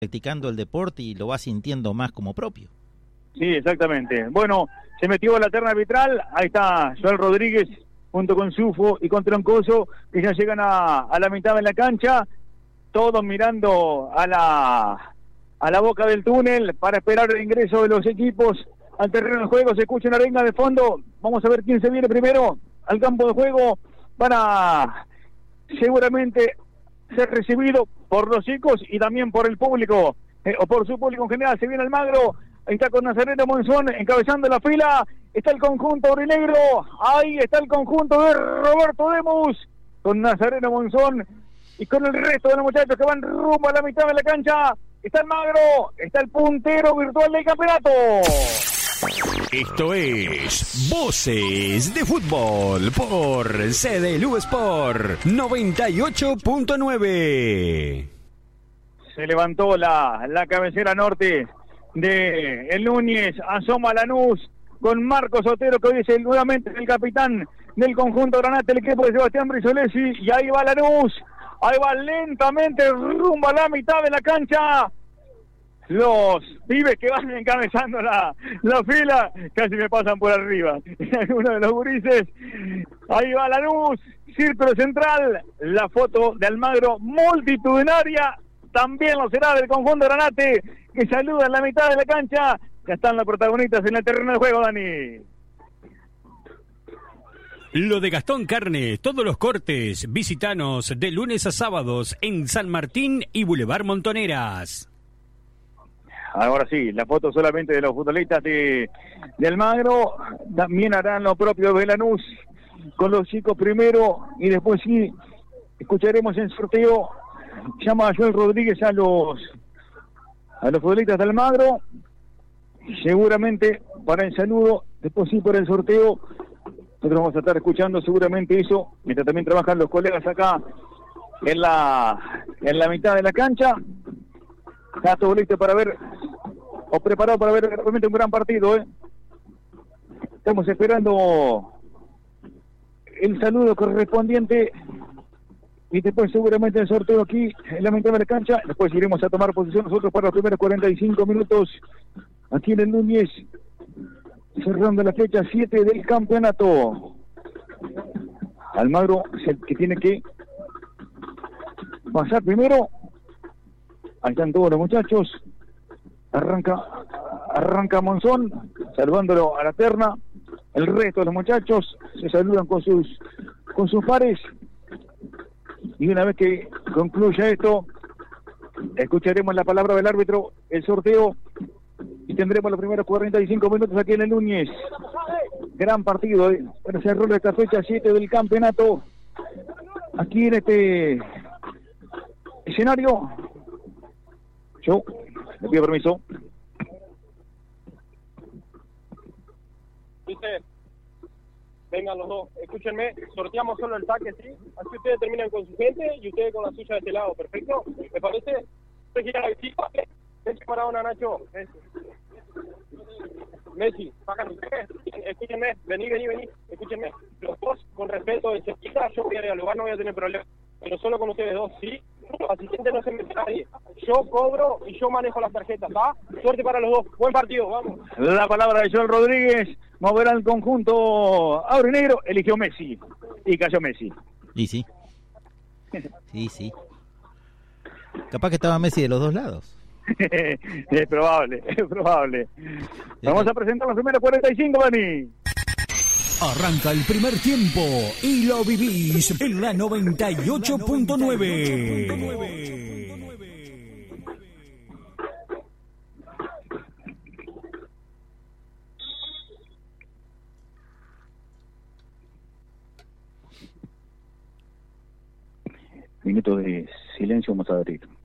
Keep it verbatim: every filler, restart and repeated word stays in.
practicando el deporte y lo va sintiendo más como propio. Sí, exactamente. Bueno, se metió la terna arbitral, ahí está Joel Rodríguez junto con Sufo y con Troncoso, que ya llegan a, a la mitad de la cancha, todos mirando a la a la boca del túnel para esperar el ingreso de los equipos al terreno de juego. Se escucha una arenga de fondo, vamos a ver quién se viene primero al campo de juego para seguramente ser recibido por los chicos y también por el público, eh, o por su público en general. Se viene Almagro, ahí está con Nazareno Monzón encabezando la fila, está el conjunto aurinegro, ahí está el conjunto de Roberto Demus, con Nazareno Monzón y con el resto de los muchachos que van rumbo a la mitad de la cancha. Está Almagro, está el puntero virtual del campeonato. Esto es Voces de Fútbol por C D L U Sport noventa y ocho punto nueve. Se levantó la, la cabecera norte de el Núñez, asoma Lanús con Marcos Otero, que hoy es el, nuevamente el capitán del conjunto Granate, el equipo de Sebastián Brisolesi, y ahí va Lanús, ahí va lentamente rumbo a la mitad de la cancha. Los pibes que van encabezando la, la fila casi me pasan por arriba. Uno de los gurises, ahí va Lanús, círculo central, la foto de Almagro multitudinaria, también lo será del conjunto Granate, que saluda en la mitad de la cancha. Ya están los protagonistas en el terreno de juego, Dani. Lo de Gastón Carne, todos los cortes, visitanos de lunes a sábados en San Martín y Boulevard Montoneras. Ahora sí, la foto solamente de los futbolistas de, de Almagro, también harán lo propio de Lanús, con los chicos primero, y después sí, escucharemos en sorteo, llama a Joel Rodríguez a los, a los futbolistas de Almagro, seguramente para el saludo, después sí para el sorteo. Nosotros vamos a estar escuchando seguramente eso, mientras también trabajan los colegas acá en la, en la mitad de la cancha. Está todo listo para ver, o preparado para ver realmente un gran partido, ¿eh? Estamos esperando el saludo correspondiente y después seguramente el sorteo aquí en la mitad de la cancha. Después iremos a tomar posición nosotros para los primeros cuarenta y cinco minutos aquí en el Núñez, cerrando la fecha siete del campeonato. Almagro es el que tiene que pasar primero. Ahí están todos los muchachos. Arranca arranca Monzón, saludándolo a la terna. El resto de los muchachos se saludan con sus con sus pares. Y una vez que concluya esto, escucharemos la palabra del árbitro, el sorteo, y tendremos los primeros cuarenta y cinco minutos aquí en el Núñez. Gran partido, ¿eh? Para cerrar esta fecha siete del campeonato. Aquí en este escenario. Yo le pido permiso. Dice, vengan los dos, escúchenme, sorteamos solo el saque, ¿sí? Así ustedes terminan con su gente y ustedes con la suya de este lado, ¿perfecto? ¿Me parece? Messi, Maradona, Nacho. Messi, Messi, págame ustedes. Escúchenme, vení, vení, vení, escúchenme. Los dos, con respeto, de cerquita, yo voy a dialogar, no voy a tener problema. Pero solo con ustedes dos, ¿sí? Los asistentes no se meten a nadie. Yo cobro y yo manejo las tarjetas, ¿va? Suerte para los dos. Buen partido, vamos. La palabra de Joel Rodríguez, moverá el conjunto aurinegro, eligió Messi y cayó Messi. Y sí. Sí, sí. Capaz que estaba Messi de los dos lados. Es probable, es probable. Vamos a presentar los primeros cuarenta y cinco, Dani. Arranca el primer tiempo y lo vivís en la noventa y ocho punto nueve. Minuto de silencio, vamos a abrir.